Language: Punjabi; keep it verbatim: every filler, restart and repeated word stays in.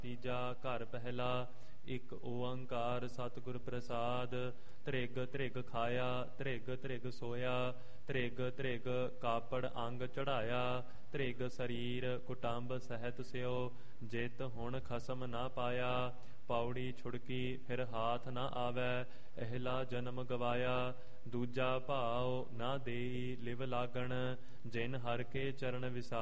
ਤੀਜਾ ਘਰ ਪਹਿਲਾ। ਇੱਕ ਓੰਕਾਰ ਸਤਿਗੁਰ ਪ੍ਰਸਾਦ। ਧ੍ਰਿਗ ਧ੍ਰਿਗ ਖਾਇਆ, ਧ੍ਰਿਗ ਧ੍ਰਿਗ ਸੋਇਆ, ਧ੍ਰਿਗ ਧ੍ਰਿਗ ਕਾਪੜ ਅੰਗ ਚੜਾਇਆ, ਧ੍ਰਿਗ ਸਰੀਰ ਕੁਟੰਬ ਸਹਿਤ ਸਿਓ, ਜਿਤ ਹੁਣ ਖਸਮ ਨਾ ਪਾਇਆ। ਪੌੜੀ ਛੁੜਕੀ ਫਿਰ ਹਾਥ ਨਾ ਆਵੈ, ਇਹਲਾ ਜਨਮ ਗਵਾਇਆ। ਦੂਜਾ ਭਾਉ ਨਾ ਦੇਈ ਲਿਵ ਲਾਗਣ, ਜਿਨ ਹਰ ਕੇ ਚਰਨ ਵਿਸਾ